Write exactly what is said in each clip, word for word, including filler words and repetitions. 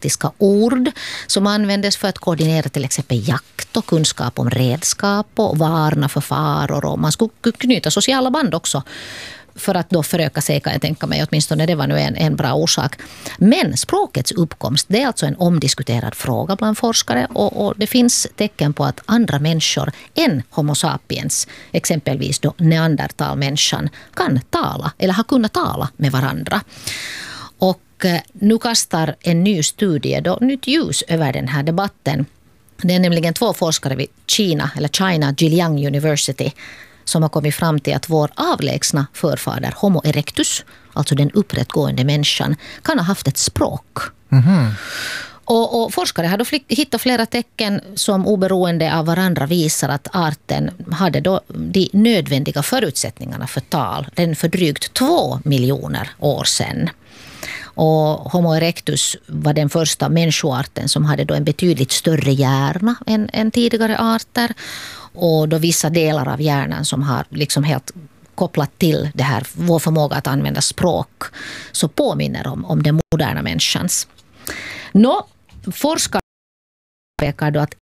praktiska ord som användes för att koordinera till exempel jakt och kunskap om redskap och varna för faror. Och man skulle knyta sociala band också för att då föröka sig, kan jag tänka mig. Åtminstone det var nu en, en bra orsak. Men språkets uppkomst, det är alltså en omdiskuterad fråga bland forskare. Och, och det finns tecken på att andra människor än Homo sapiens, exempelvis då neandertalmänniskan, kan tala eller har kunnat tala med varandra. Och nu kastar en ny studie då nytt ljus över den här debatten. Det är nämligen två forskare vid Kina, eller China Zhejiang University, som har kommit fram till att vår avlägsna förfader Homo erectus, alltså den upprättgående människan, kan ha haft ett språk. Mm-hmm. Och, och forskare har då hittat flera tecken som oberoende av varandra visar att arten hade då de nödvändiga förutsättningarna för tal den för drygt två miljoner år sedan. Och Homo erectus var den första människoarten som hade då en betydligt större hjärna än, än tidigare arter. Och då vissa delar av hjärnan som har liksom helt kopplat till det här, vår förmåga att använda språk, så påminner om, om den moderna människans. Nå, forskare pekar då att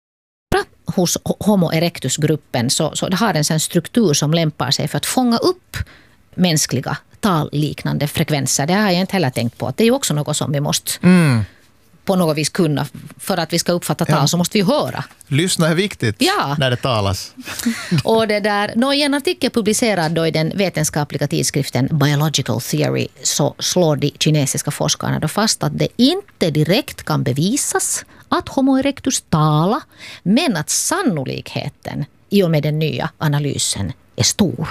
hos Homo erectus-gruppen så, så det har en sån struktur som lämpar sig för att fånga upp mänskliga talliknande frekvenser. Det har jag inte heller tänkt på. Det är ju också något som vi måste mm. på något vis kunna. För att vi ska uppfatta tal ja. så måste vi höra. Lyssna är viktigt ja. när det talas. Och det där, nå, i en artikel publicerad då i den vetenskapliga tidskriften Biological Theory så slår de kinesiska forskarna då fast att det inte direkt kan bevisas att Homo erectus tala, men att sannolikheten i och med den nya analysen är stor.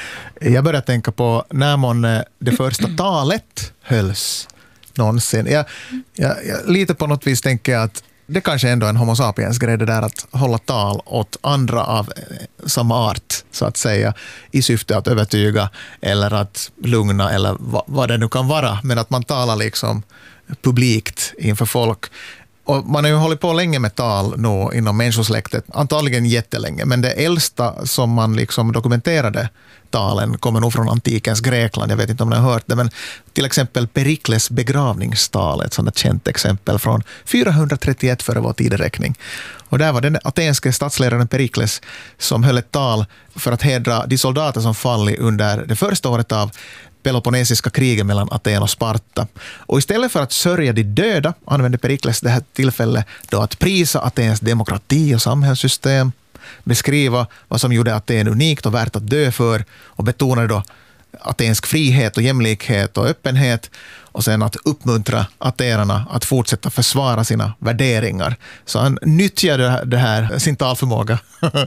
Jag börjar tänka på när man det första talet hölls någonsin. Jag, jag, jag, lite på något vis tänker jag att det kanske ändå är en homo sapiens grej det där att hålla tal åt andra av samma art så att säga i syfte att övertyga eller att lugna eller vad, vad det nu kan vara, men att man talar liksom publikt inför folk. Och man har ju hållit på länge med tal nu inom människosläktet, antagligen jättelänge, men det äldsta som man liksom dokumenterade talen kommer nog från antikens Grekland, jag vet inte om ni har hört det, men till exempel Perikles begravningstal, ett sådant känt exempel från fyrahundratrettioett före vår tideräkning. Och där var den atenske statsledaren Perikles som höll ett tal för att hedra de soldater som fallit under det första året av Peloponnesiska kriget mellan Aten och Sparta. Och istället för att sörja de döda använde Perikles det här tillfället då att prisa Atens demokrati och samhällssystem, beskriva vad som gjorde Aten unikt och värt att dö för och betonade då atensk frihet och jämlikhet och öppenhet och sen att uppmuntra aterarna att fortsätta försvara sina värderingar. Så han nyttjade det här, sin talförmåga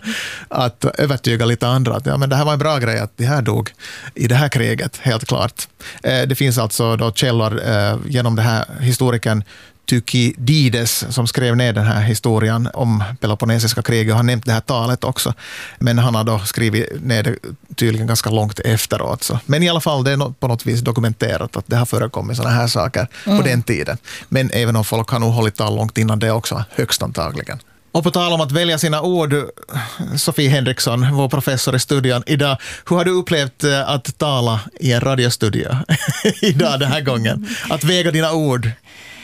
att övertyga lite andra att ja, men det här var en bra grej att de här dog i det här kriget, helt klart. Det finns alltså då källor genom det här historikern Thukydides som skrev ner den här historien om Peloponnesiska kriget och har nämnt det här talet också. Men han har då skrivit ner det tydligen ganska långt efteråt. Så. Men i alla fall det är på något vis dokumenterat att det har förekommit sådana här saker mm. på den tiden. Men även om folk har nog hållit tal långt innan det också, högst antagligen. Och på tal om att välja sina ord, Sofie Henriksson, vår professor i studion idag, hur har du upplevt att tala i en radiostudio idag den här gången? Att väga dina ord?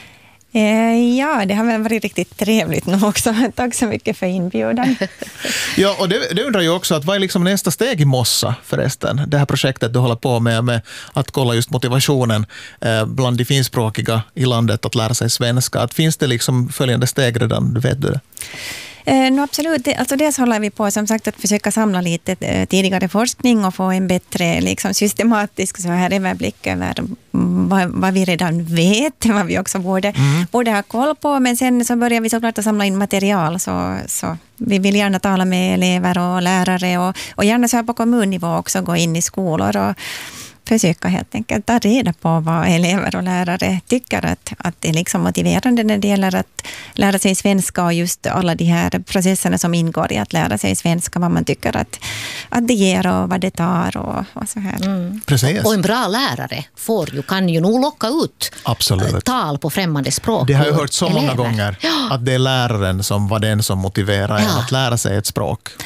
Ja, det har väl varit riktigt trevligt nu också. Tack så mycket för inbjudan. Ja, och det, det undrar ju också att vad är liksom nästa steg i Mossa förresten? Det här projektet du håller på med, med att kolla just motivationen eh, bland de finspråkiga i landet att lära sig svenska. Att finns det liksom följande steg redan, du vet du det? Eh, no, absolut. Alltså dels håller vi på som sagt att försöka samla lite eh, tidigare forskning och få en bättre liksom, systematisk så här överblick över vad, vad vi redan vet, vad vi också borde, mm. borde ha koll på. Men sen så börjar vi såklart att samla in material så, så vi vill gärna tala med elever och lärare och, och gärna så här på kommunnivå också gå in i skolor och försöka helt enkelt ta reda på vad elever och lärare tycker att, att det är liksom motiverande när det gäller att lära sig svenska och just alla de här processerna som ingår i att lära sig svenska, vad man tycker att, att det ger och vad det tar och, och så här. Mm. Precis. Och en bra lärare får ju, kan ju nog locka ut Absolut. tal på främmande språk. Det har jag hört så elever. många gånger ja. att det är läraren som var den som motiverar ja. att lära sig ett språk.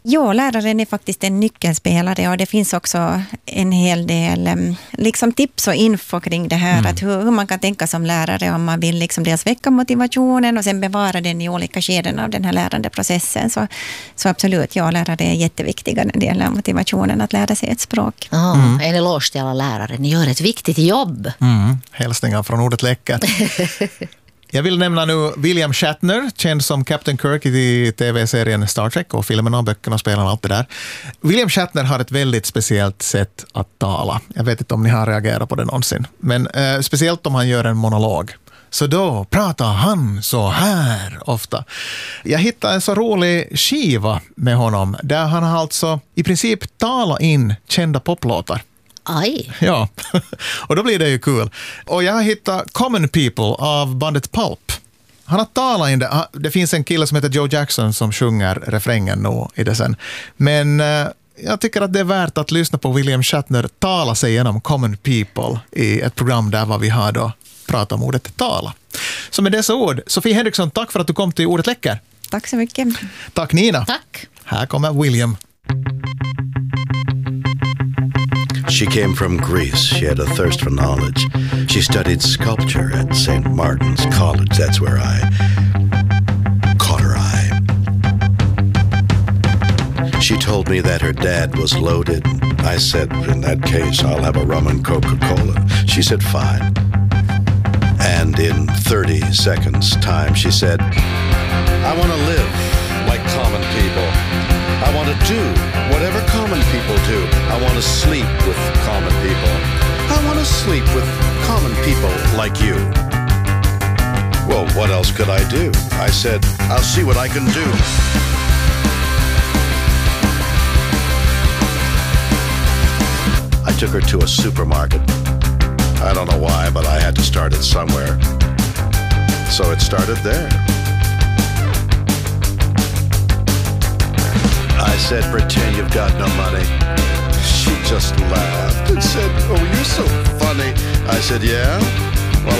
Ja, läraren är faktiskt en nyckelspelare och det finns också en hel del liksom tips och info kring det här. Mm. Att hur, hur man kan tänka som lärare om man vill liksom dels väcka motivationen och sen bevara den i olika skeden av den här lärandeprocessen. Så, så absolut, ja, lärare är jätteviktiga när det gäller motivationen att lära sig ett språk. Oh, mm. En eloge till alla lärare, ni gör ett viktigt jobb. Mm. Hälsningar från ordet läckert. Jag vill nämna nu William Shatner, känd som Captain Kirk i tv-serien Star Trek och filmerna och böckerna och spelarna och allt det där. William Shatner har ett väldigt speciellt sätt att tala. Jag vet inte om ni har reagerat på det någonsin. Men eh, speciellt om han gör en monolog. Så då pratar han så här ofta. Jag hittade en så rolig skiva med honom där han har alltså i princip talat in kända poplåtar. Aj. Ja, och då blir det ju kul. Och jag har hittat Common People av bandet Pulp. Han har talat in det. Det finns en kille som heter Joe Jackson som sjunger refrängen nu i det sen. Men eh, jag tycker att det är värt att lyssna på William Shatner tala sig igenom Common People i ett program där vad vi har då pratat om ordet tala. Så med dessa ord, Sofie Henriksson, tack för att du kom till Ordet läcker. Tack så mycket. Tack Nina. Tack. Här kommer William. She came from Greece. She had a thirst for knowledge. She studied sculpture at Saint Martin's College. That's where I caught her eye. She told me that her dad was loaded. I said, in that case, I'll have a rum and Coca-Cola. She said, fine. And in thirty seconds time, she said, I want to live like common people. I want to do whatever common people do. I want to sleep with common people. I want to sleep with common people like you. Well, what else could I do? I said, I'll see what I can do. I took her to a supermarket. I don't know why, but I had to start it somewhere. So it started there. I said, pretend you've got no money. She just laughed and said, oh, you're so funny. I said, yeah?